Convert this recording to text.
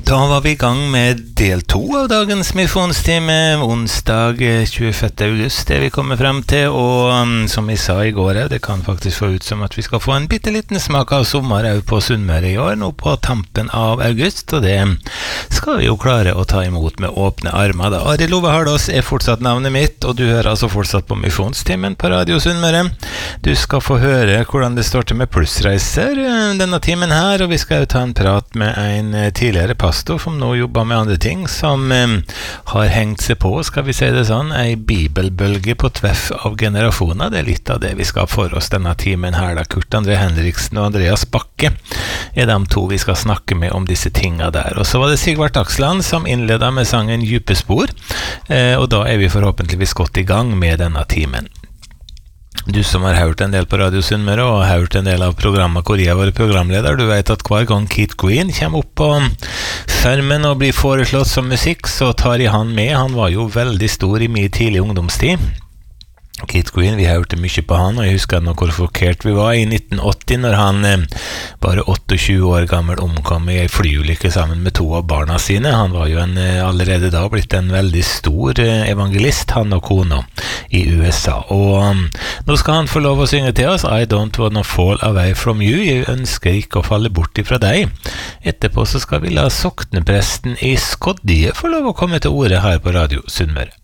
Da var vi I gang med del 2 av dagens misjonstime, onsdag 25. august, det vi kommer frem til, og som vi sa I går, det kan faktisk få ut som at vi skal få en bitteliten smak av sommer på Sunnmøre I år, nå på tampen av august, og det skal vi jo klare å ta imot med åpne armer. Da. Arild Ove Hardås fortsatt navnet mitt, og du hører altså fortsatt på misjonstimen på Radio Sunnmøre. Du skal få høre hvordan det står til med plussreiser denne timen her, og vi skal jo ta en prat med en tidligere pastor som nå jobber med andre ting, som har hengt seg på, skal vi si det sånn, en bibelbølge på tveff av generasjoner. Det litt av det vi skal for oss denne timen her, da. Kurt André Henriksen og Andreas Bakke de to vi skal snakke med om disse tingene der. Og så var det Sigvart Aksland som innledet med sangen Djupe spor, og da vi forhåpentligvis godt I gang med denne timen. Du som har hørt en del på Radio Sunnmøre og har hørt en del av programmet hvor jeg var programleder, du vet at hver gang Keith Green kommer opp på skjermen og blir foreslått som musikk, så tar jeg han med. Han var jo veldig stor I min tidlig ungdomstid. Keith Green, vi hørte mye på han, og jeg husker nå hvor forkert vi var I 1980 når han bare 28 år gammel omkom I en flyulykke sammen med 2 av barna sine. Han var jo allerede da blitt en veldig stor evangelist, han og kona I USA. Og nå skal han få lov å synge til oss I don't wanna fall away from you. Jeg ønsker ikke å falle bort ifra deg. Etterpå så skal vi la soknepresten I Skodje få lov å komme til ordet her på Radio Sunnmøre.